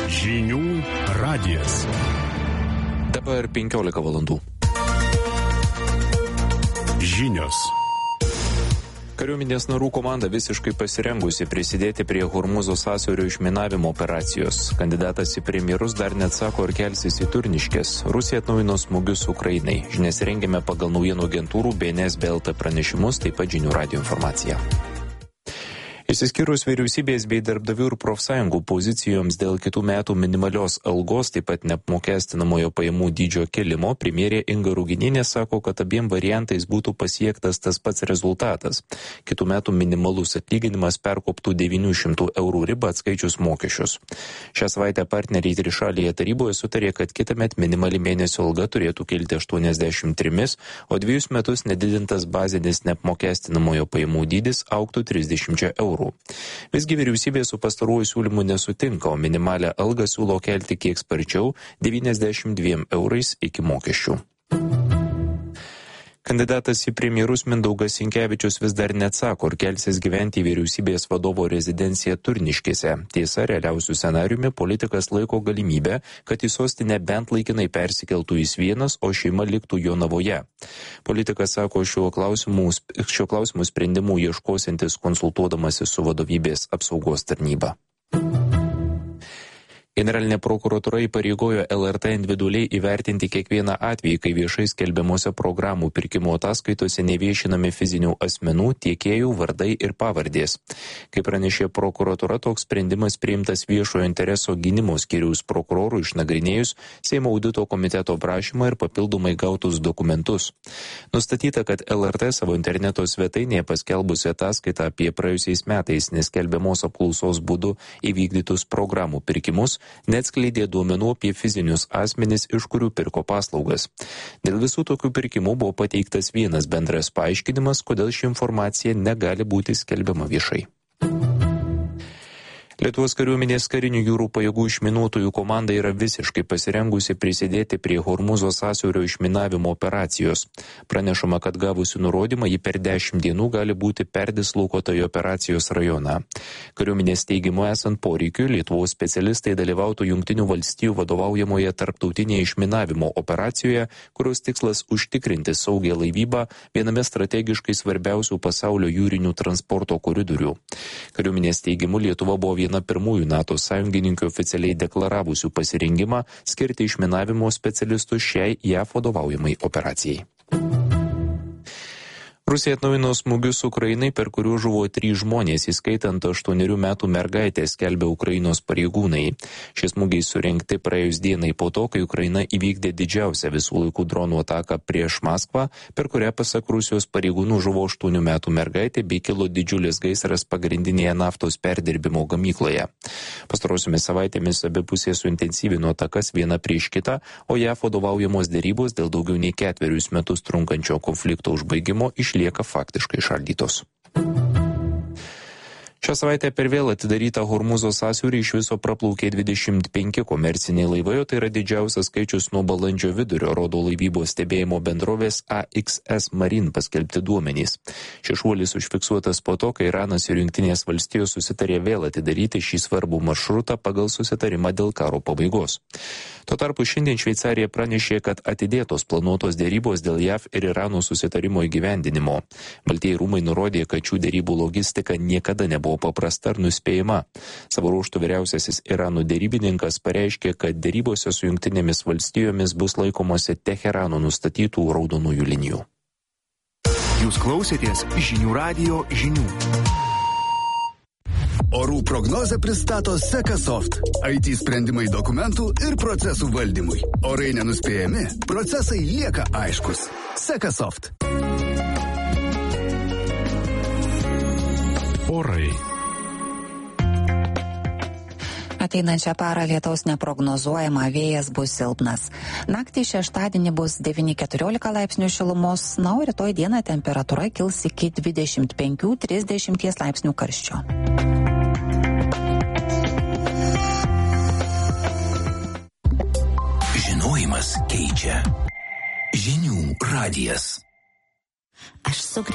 Žinių radijas. Dabar 15 valandų. Žinios. Kariuomenės narų komanda visiškai pasirengusi prisidėti prie Hormūzo sąsiaurio išminavimo operacijos. Kandidatas į premjerus dar neatsako, ar kelsis į Turniškes. Rusija atnaujino smūgius Ukrainai. Žinias rengėme pagal naujienų agentūrų BNS BLT pranešimus, taip pat žinių radijo informaciją. Išsiskyrus vyriausybės bei darbdavių ir profsąjungų pozicijoms dėl kitų metų minimalios algos, taip pat neapmokestinamojo pajamų dydžio kelimo, premjerė Inga Ruginienė sako, kad abiem variantais būtų pasiektas tas pats rezultatas. Kitų metų minimalus atlyginimas perkoptų 900 eurų ribą atskaičius mokesčius. Šią savaitę partneriai trišalėje taryboje sutarė, kad kitąmet minimali mėnesio alga turėtų kilti 83, o 2 metus nedidintas bazinis neapmokestinamojo pajamų dydis augtų 30 eurų. Visgi vyriausybė su pastaruoju siūlymu nesutinka, o minimalią algą siūlo kelti kiek sparčiau – 92 eurais iki mokesčių. Kandidatas į premjerus Mindaugas Sinkevičius vis dar neatsako, ar kelsis gyventi į vyriausybės vadovo rezidenciją Turniškėse. Tiesa, realiausių scenariumi politikas laiko galimybę, kad į sostinę bent laikinai persikeltų jis vienas, o šeima liktų Jonavoje. Politikas sako, šiuo klausimu sprendimų ieškosintis konsultuodamasis su vadovybės apsaugos tarnyba. Generalinė prokuratūra įpareigojo LRT individualiai įvertinti kiekvieną atvejį, kai viešai skelbiamose programų pirkimo ataskaitose neviešinami fizinių asmenų, tiekėjų vardai ir pavardės. Kaip pranešė prokuratūra, toks sprendimas priimtas viešojo intereso gynimo skyriaus prokurorų išnagrinėjus Seimo audito komiteto prašymą ir papildomai gautus dokumentus. Nustatyta, kad LRT savo interneto svetainėje paskelbusi ataskaitą apie praėjusiais metais neskelbiamos apklausos būdu įvykdytus programų pirkimus, neatskleidė duomenų apie fizinius asmenis, iš kurių pirko paslaugas. Dėl visų tokių pirkimų buvo pateiktas vienas bendras paaiškinimas, kodėl ši informacija negali būti skelbiama viešai. Lietuvos kariuomenės karinių jūrų pajėgų išminuotojų komanda yra visiškai pasirengusi prisidėti prie Hormūzo sąsiaurio išminavimo operacijos. Pranešama, kad gavusi nurodymą, ji per 10 dienų gali būti perdislokuota į operacijos rajoną. Kariuomenės teigimu esant poreikiui, Lietuvos specialistai dalyvautų Jungtinių valstijų vadovaujamoje tarptautinėje išminavimo operacijoje, kurios tikslas užtikrinti saugią laivybą viename strategiškai svarbiausių pasaulio jūrinių transporto koridorių. Kariuomenės teigimu, Lietuva buvo viena pirmųjų NATO sąjungininkių oficialiai deklaravusių pasirengimą skirti išminavimo specialistus šiai JAV vadovaujamai operacijai. Rusija atnaujino smūgius Ukrainai, per kurių žuvo 3 žmonės, įskaitant 8 metų mergaitę, skelbia Ukrainos pareigūnai. Šie smūgiai surengti praėjus dienai po to, kai Ukraina įvykdė didžiausią visų laikų dronų ataką prieš Maskvą, per kurią pasak Rusijos pareigūnų žuvo 8 metų mergaitė bei kilo didžiulis gaisras pagrindinėje naftos perdirbimo gamykloje. Pastarosiomis savaitėmis abi pusės suintensyvino atakas viena prieš kitą, o JAV vadovaujamos derybos dėl daugiau nei 4 metus trunkančio konflikto užbaigimo išlieka faktiškai šaldytos. Šią savaitę per vėl atidarytą Hormūzo sąsiaurį iš viso praplaukė 25 komerciniai laivai, o tai yra didžiausias skaičius nuo balandžio vidurio, rodo laivybos stebėjimo bendrovės AXS Marine paskelbti duomenys. Šis šuolis užfiksuotas po to, kai Iranas ir Jungtinės valstijos susitarė vėl atidaryti šį svarbų maršrutą pagal susitarimą dėl karo pabaigos. Tuo tarpu šiandien Šveicarija pranešė, kad atidėtos planuotos dėrybos dėl JAV ir Irano susitarimo įgyvendinimo. Baltieji rūmai nurodė, kad šių dėrybų logistika niekada nebuvo paprasta ar nuspėjama. Savo ruožtu vyriausiasis Irano dėrybininkas pareiškė, kad dėrybose su Jungtinėmis valstijomis bus laikomasi Teherano nustatytų raudonųjų linijų. Jūs klausėtės Žinių radijo žinių. Orų prognozę pristato Sekasoft. IT sprendimai dokumentų ir procesų valdymui. Orai nenuspėjami, procesai lieka aiškus. Sekasoft. Orai. Ateinančią parą lietaus neprognozuojama, vėjas bus silpnas. Naktį šeštadienį bus 9-14 laipsnių šilumos, na, o rytoj dieną temperatūra kils iki 25-30 laipsnių karščio. Žinojimas keičia. Žinių radijas. Aš